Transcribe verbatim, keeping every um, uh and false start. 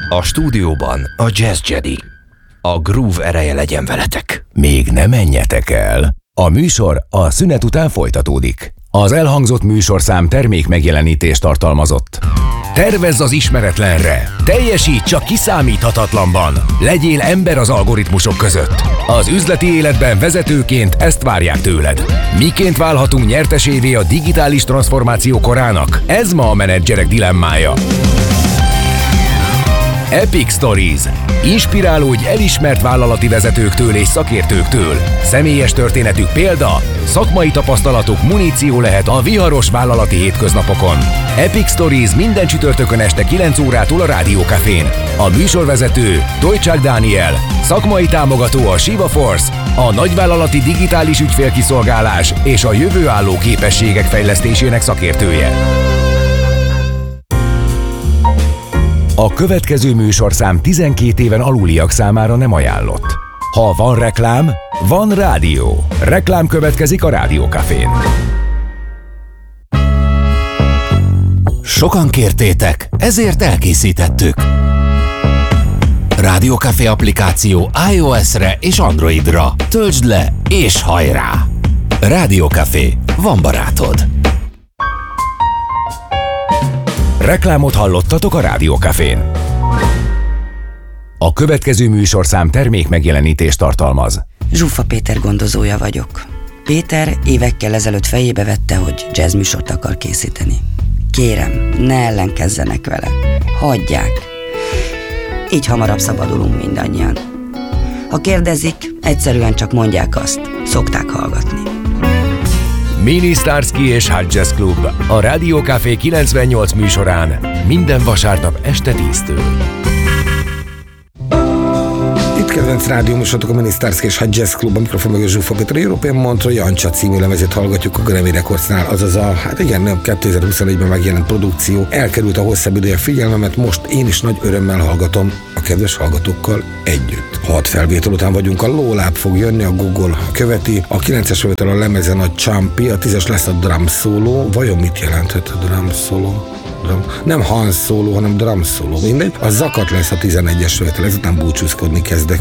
A stúdióban a Jazz Jedi. A groove ereje legyen veletek. Még ne menjetek el. A műsor a szünet után folytatódik. Az elhangzott műsorszám termék megjelenítést tartalmazott. Tervezz az ismeretlenre. Teljesíts a kiszámíthatatlanban. Legyél ember az algoritmusok között. Az üzleti életben vezetőként ezt várják tőled. Miként válhatunk nyertesévé a digitális transformáció korának? Ez ma a menedzserek dilemmája. Epic Stories. Inspirálódj elismert vállalati vezetőktől és szakértőktől. Személyes történetük példa, szakmai tapasztalatuk muníció lehet a viharos vállalati hétköznapokon. Epic Stories minden csütörtökön este kilenc órától a Rádió Cafén. A műsorvezető Tojcsák Dániel, szakmai támogató a Shiva Force, a nagyvállalati digitális ügyfélkiszolgálás és a jövőálló képességek fejlesztésének szakértője. A következő műsorszám tizenkét éven aluliak számára nem ajánlott. Ha van reklám, van rádió. Reklám következik a Rádió Cafén. Sokan kértétek, ezért elkészítettük. Rádió Café applikáció iOS-re és Androidra. Töltsd le és hajrá! Rádió Café, van barátod. Reklámot hallottatok a Rádió Cafén. A következő műsorszám termék megjelenítést tartalmaz. Zsuffa Péter gondozója vagyok. Péter évekkel ezelőtt fejébe vette, hogy jazz műsort akar készíteni. Kérem, ne ellenkezzenek vele. Hagyják. Így hamarabb szabadulunk mindannyian. Ha kérdezik, egyszerűen csak mondják azt. Szokták hallgatni. Mini Starsky és Hot Jazz Club a Rádió Café kilencvennyolc műsorán minden vasárnap este tíztől. Itt kedvenc rádióműsorotok a Mini Starsky és Hot Jazz Club, a mikrofon meg a Zsuffa Péter, a European Mantra Jancsa című lemezét hallgatjuk a Grammy Recordsnál, azaz a, hát igen, kétezer-huszonegyben megjelent produkció. Elkerült a hosszabb ideje figyelmemet, most én is nagy örömmel hallgatom a kedves hallgatókkal együtt. Hat felvétel után vagyunk, a Lóláp fog jönni, a Gogol követi, a kilences felvétel a lemezen a Champi, a tízes lesz a drum solo. Vajon mit jelenthet a drum solo? Drum. Nem Han solo, hanem drum solo, mindegy. A Zakat lesz a tizenegyes felvétel, ezután búcsúzkodni kezdek.